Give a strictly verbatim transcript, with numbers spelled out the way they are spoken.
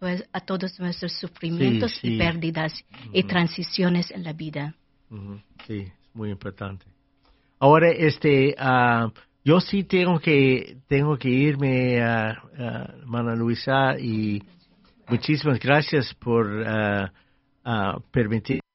pues, a todos nuestros sufrimientos sí, sí. y pérdidas uh-huh. y transiciones en la vida. Uh-huh. Sí, es muy importante. Ahora, este, uh, yo sí tengo que tengo que irme, uh, uh, hermana Luisa, y muchísimas gracias por uh, uh, permitir